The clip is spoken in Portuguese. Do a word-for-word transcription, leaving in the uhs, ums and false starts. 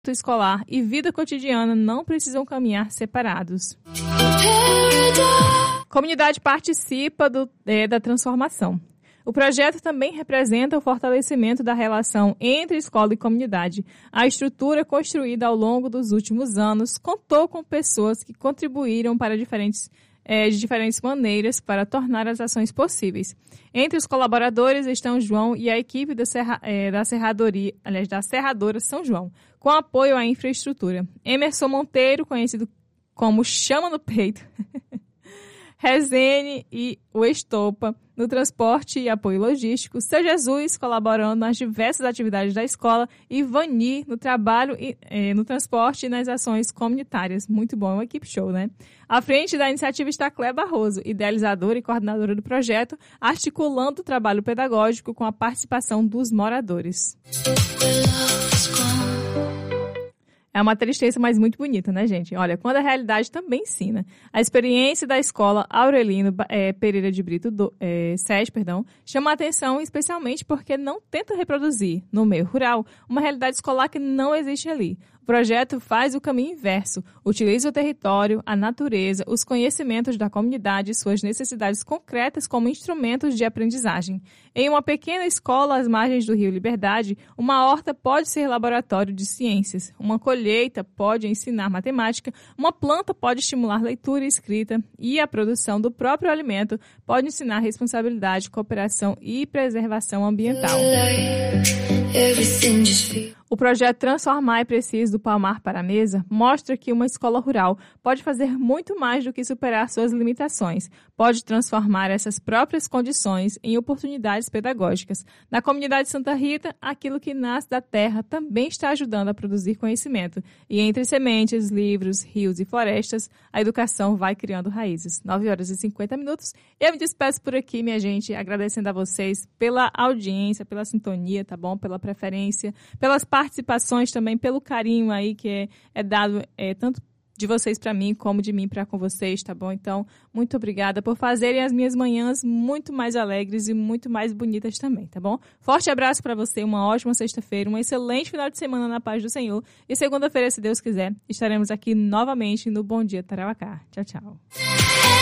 escolar e vida cotidiana não precisam caminhar separados. Comunidade participa do, é, da transformação. O projeto também representa o fortalecimento da relação entre escola e comunidade. A estrutura construída ao longo dos últimos anos contou com pessoas que contribuíram para diferentes É, de diferentes maneiras para tornar as ações possíveis. Entre os colaboradores estão João e a equipe da, serra, é, da Serradoria, aliás, da Serradora São João, com apoio à infraestrutura. Emerson Monteiro, conhecido como Chama no Peito, Rezene e o Estopa, no transporte e apoio logístico, Seu Jesus colaborando nas diversas atividades da escola e Vani no trabalho, e, eh, no transporte e nas ações comunitárias. Muito bom, uma equipe show, né? À frente da iniciativa está Cléia Barroso, idealizadora e coordenadora do projeto, articulando o trabalho pedagógico com a participação dos moradores. É uma tristeza, mas muito bonita, né, gente? Olha, quando a realidade também ensina. A experiência da escola Aurelino é, Pereira de Brito, do, é, SES, perdão, chama a atenção especialmente porque não tenta reproduzir, no meio rural, uma realidade escolar que não existe ali. O projeto faz o caminho inverso, utiliza o território, a natureza, os conhecimentos da comunidade e suas necessidades concretas como instrumentos de aprendizagem. Em uma pequena escola às margens do Rio Liberdade, uma horta pode ser laboratório de ciências, uma colheita pode ensinar matemática, uma planta pode estimular leitura e escrita e a produção do próprio alimento pode ensinar responsabilidade, cooperação e preservação ambiental. O projeto Transformar é Preciso, do Palmar para a Mesa, mostra que uma escola rural pode fazer muito mais do que superar suas limitações. Pode transformar essas próprias condições em oportunidades pedagógicas. Na comunidade Santa Rita, aquilo que nasce da terra também está ajudando a produzir conhecimento. E entre sementes, livros, rios e florestas, a educação vai criando raízes. nove horas e cinquenta minutos. Eu me despeço por aqui, minha gente, agradecendo a vocês pela audiência, pela sintonia, tá bom? Pela preferência, pelas participações também, pelo carinho aí que é, é dado é, tanto de vocês para mim, como de mim para com vocês, tá bom? Então, muito obrigada por fazerem as minhas manhãs muito mais alegres e muito mais bonitas também, tá bom? Forte abraço para você, uma ótima sexta-feira, um excelente final de semana na paz do Senhor. E segunda-feira, se Deus quiser, estaremos aqui novamente no Bom Dia Tarauacá. Tchau, tchau.